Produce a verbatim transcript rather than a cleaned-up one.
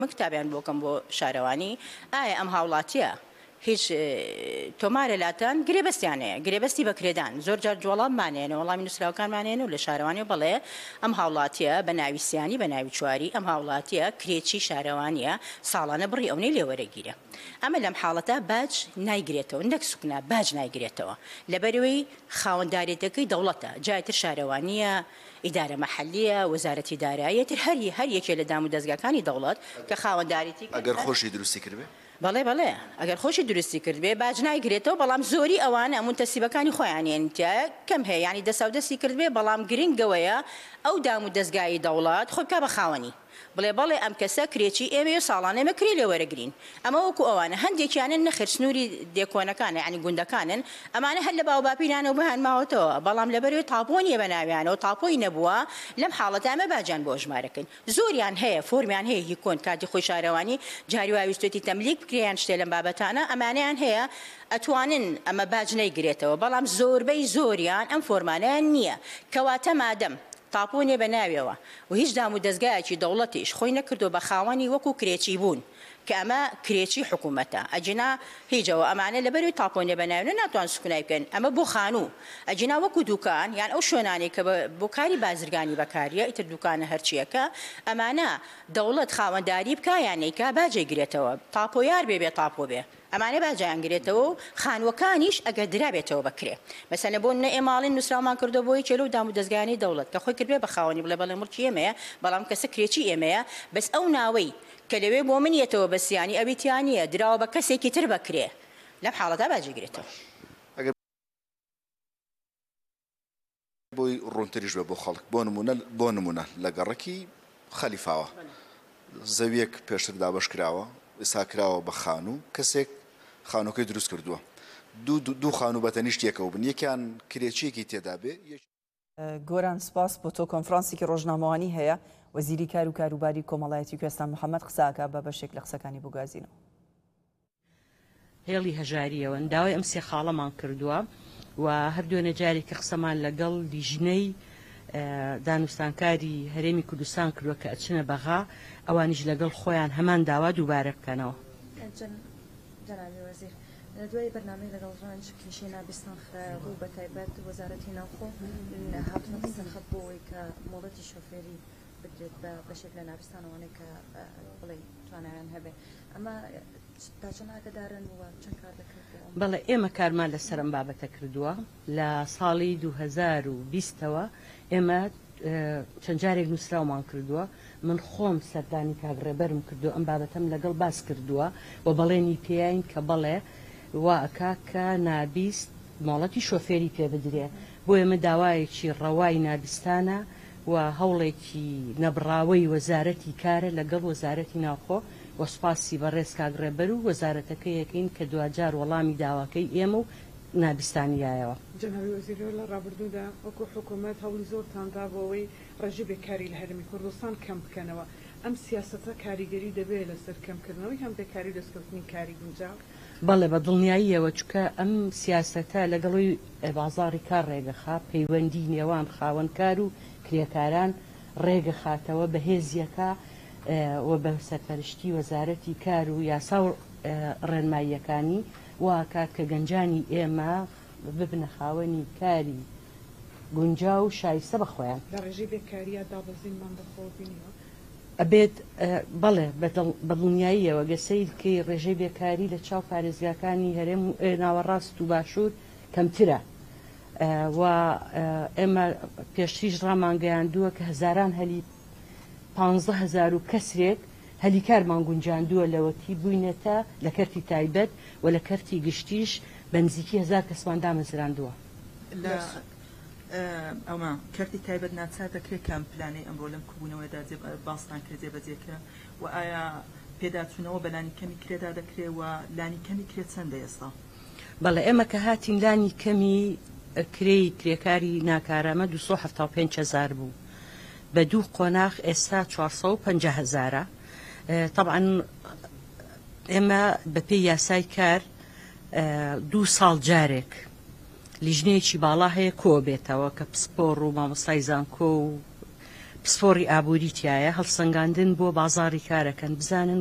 مکتابیان بۆکەم بۆ شارەوانی ئایا ئەم هاوڵاتیە هیچ تۆمارە لاتەن گرێبەستیانەیە گرێبەستی بەکرێدان زۆر جار جوڵاممانێنە وەڵامی نووسراوەکانمانێن و لە شارەوانی بڵێ ئەم هاوڵاتیە بە ناویسیانی بە ناوی چواری ئەم هاوڵاتیە کرێکی شارەوانیە ساڵانە بڕی ئەوەی لێوەرەگیرە ئەمە لەم حاڵەتە باج نایگرێتەوە نەک سوکنا باج نایگرێتەوە لەبەرەوەی خاوەنداریەتەکەی دەوڵەتە جایتر شارەوانیە ئیدارە مەحەلیە وەزارەتی داراییەتر هەری هەر یەکێ لە دام و دەستگاکانی دەوڵەت کە خاوەنداریەتی ئەگەر خۆشی دروستی کردبێ بەڵێ بەڵێ ئەگەر خۆشی دروستی کردبێ باج نایگرێتەوە بەڵام زۆری ئەوانە مونتەسیبەکانی خۆیانێنتە کەم هەیە ینی دەسەودەستی کردبێ بەڵام گرنگەوەیە ئەو دام و دەستگای دەوڵات خۆ بکە بە خاوەنی بڵێ بەڵێ ئەم کەسە کرێکی ئێمە ساڵانە مەکری لێ وەرەگرین ئەمە وەکو ئەوانە هەندێکیانن نەخر سنووری دێکۆنەکانە ینی گوندەکانن ئەمانە هەر لە باو باپیرانەوە بەهان ماوەتەوە بەڵام لەبەرەوەی تاپۆنیە بە ناویانەوە تاپۆی نەبووە لەم حاڵەتە ئەمە باجان بۆ ژمارەکەن زۆریان هەیە فۆرمیان هەیە هی کۆن کاتی خۆی شارەوانی جاری واویستێتی تەملیک بکرێیان شتێ لەم بابەتانە ئەمانیان هەیە ئەتوانن ئەمە باج نەیگرێتەوە بەڵام زۆربەی زۆریان ئەم فۆرمانیان نییە کەواتە مادەم تاپۆنێ بە ناویەوە و هیچ دام و دەستگایەکی دەوڵەتیش خۆی نەکردو بە خاوەنی وەکو کرێکی بوون کە ئەمە کرێکی حکوومەتە ئەجنا هیچەوە ئەمانە لەبەروی تاپۆنێ بە ناوێنە ناتوان سکونای بکەن ئەمە بۆ خانوو ئەجنا وەکو دوکان یان ئەو شوێنانی کە بۆ کاری بازرگانی بەکاریە ئیتر دوکانە هەرچیەکە ئەمانە دەوڵەت خاوەنداری بکە یانەیکا باجێگرێتەوە تاپۆیار بێ بێ تاپۆ بێ ئەمانە باجیانگرێتەوە و خانوەکانیش ئەگەر درابێتەوە بکرێ مەسەلە بۆ نە ئێماڵین نووسراومان کردو بۆی چێلو دام و دەستگانی دەوڵەت کە خۆی کردبێ بە خاوەنی بڵێ بەڵێ مڵکی ئێمەیە بەڵام کەسە کرێکی ئێمەیە بەس ئەو ناوەی کە لەوێ بۆ منیەتەوە بەسیانی ئەویتیانە دراوە بە کەسێکی تر بکرێ لەم حاڵەتە باجێگرێتەوە بۆی ڕوونتریش بە بۆ خەڵک بۆ نمونە بۆ نمونە لە گەڕەکی خەلیفاوە زەویەک پێشتر دابەش کراوە ئێستا کراوە بە خانوو کەسێک خانووکەی دروست کردووە دوو خانوو بەتەنیشت یەکەوە بن یەکیان کرێچیەکی تێدا بێ گۆران سپاس بۆ تۆ کۆنفرانسێکی ڕۆژنامەوانی هەیە وەزیری کار و کاروباری کۆمەڵایەتی کوێستان محەممەد قساکە بە بەشێک لە قسەکانی بگازینەوە هێڵی هەژاریەوە داوای ئەم سێ خاڵەمان کردووە و هەردوێنە جارێکی قسەمان لەگەڵ لیژنەی دانوستانکاری هەرێمی کوردستان کردووە کە ئەچنە بەغا ئەوانیش لەگەڵ خۆیان هەمان داوا دووبارە بکەنەوە دوای بەرنامەی لەگەڵ ڕانج کلیشەی نابستان ڕوو بە تایبەت وەزارەتی ناوخۆ هاتوونە سەرخەت بۆەوەی کە مۆڵەتی شۆفێری بدرێت بە بەشێک لە نابستانەوەی کە بڵێ توانایان هەبێ ئەمە تاچەند ئاگدارن و چەند کار دەکرێت بەڵێ ئێمە کارمان لەسەر ئەم بابەتە کردووە لە ساڵی دوو هەزار و بیستەوە ئێمە چەند جارێک نووسراومان کردووە من خۆم سەردانی کاگڕێبەرم کردو ئەم بابەتەم لەگەڵ باس کردووە و بەڵێنی پێیان کە بەڵێ واکە کە نابیست مۆڵەتی شۆفێری پێ بدرێ بۆ ئێمە داوایەکی ڕەوای نابستانە و هەوڵێکی نەبراوەی وەزارەتی کارە لەگەڵ وەزارەتی ناوخۆ وەسپاسی بەڕێز کاگڕێبەر و وەزارەتەکە یەکەین کە دوجار وەڵامی داواکەی ئێمە و نابستانیایەوە جەنابی وەزیرەوە لە ڕابردوودا وەکو حکوومەت هەوڵی زۆرتاندا بۆەوەی ڕێژی بێکاری لە هەرمی کوردستان کەم بکەنەوە ئەم سیاسەتە کاریگەری دەبێت لەسەر کەمکردنەوەی هەم بێکاری دەستکەوتنی کاری گونجاو بەڵێ بە دڵنیاییەوە چکە ئەم سیاسەتە لەگەڵی بازاڕی کار ڕێگەخا پەیوەندی نێوان خاوەنکار و کرێکاران ڕێگە خاتەوە بەهێزیەکە و بە سەرپەرشتی وەزارەتی کار و یاسا و ڕێنماییەکانی واکات کە گەنجانی ئێمە ببنە خاوەنی کاری گونجا و شایستە بەخۆیان لە ڕێژەی بێکاریە دابەزینمان بەخۆبینەوە ئەبێت بەڵێ بە دڵنیاییەوە گەسەیرکەی ڕێژەی بێکاری لە چاو پارێزگاکانی هەرێم و ناوەڕاست و باشوور کەمترە و ئێمە پێشتریش ڕامان گەیاندووە کە هەزاران هەلی پانزدە هەزار و کەسرێک هەلی کارمان گونجاندووە لەوەتی بووینەتە لە کەرتی تایبەت و لە کەرتی گشتیش بە نزیکی هەزار کەسمان دامەزراندووە ئەومە کەرتی تایبەت ناچار دەکرێت کام پلانەی ئەمڕۆ لەم کوبوونەوەدا باستان کرێ جێبەجێکرا و ئایا پێداچوونەوە بە لانی کەمی کرێدا دەکرێت و لانی کەمی کرێت چەندە ئێستا بەڵێ ئێمە کە هاتین لانی کەمی کرێی کرێکاری ناکارامە دوو سەد و هەفتاد و پێنج هەزار بوو بە دوو قۆناغ ئێستا چوار سەد و پەنجا هەزارە طبعا ئێمە بەپێی یاسای کار دوو ساڵ جارێک لیژنەیەکی باڵا هەیە کۆ بێتەوە کە پسپۆڕ و مامۆستای زانکۆ و پسپۆڕی ئابووری تایە هەڵسەنگاندن بۆ بازاڕی کارەکەن بزانن